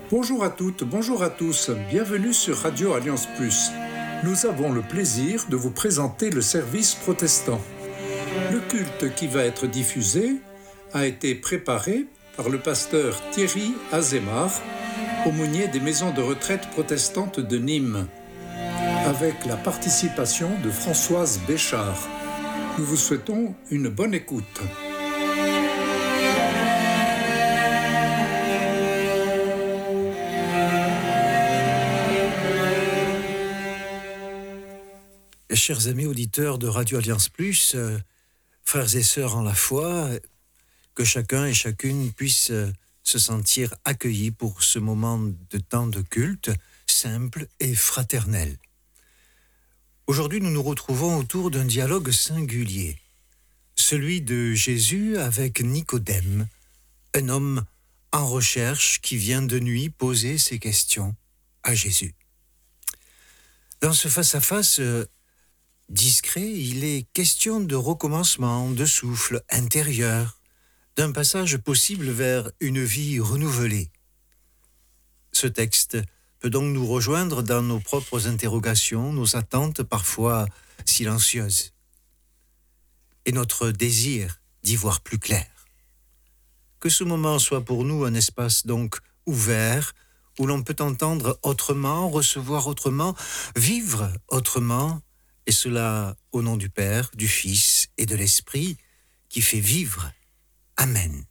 Bonjour à toutes, bonjour à tous, bienvenue sur Radio Alliance Plus. Nous avons le plaisir de vous présenter le service protestant. Le culte qui va être diffusé a été préparé par le pasteur Thierry Azémar, aumônier des maisons de retraite protestantes de Nîmes, avec la participation de Françoise Béchard. Nous vous souhaitons une bonne écoute. Chers amis auditeurs de Radio Alliance Plus, frères et sœurs en la foi, que chacun et chacune puisse se sentir accueillis pour ce moment de temps de culte simple et fraternel. Aujourd'hui, nous nous retrouvons autour d'un dialogue singulier, celui de Jésus avec Nicodème, un homme en recherche qui vient de nuit poser ses questions à Jésus. Dans ce face-à-face discret, il est question de recommencement, de souffle intérieur, d'un passage possible vers une vie renouvelée. Ce texte peut donc nous rejoindre dans nos propres interrogations, nos attentes parfois silencieuses, et notre désir d'y voir plus clair. Que ce moment soit pour nous un espace donc ouvert, où l'on peut entendre autrement, recevoir autrement, vivre autrement, et cela au nom du Père, du Fils et de l'Esprit qui fait vivre. Amen.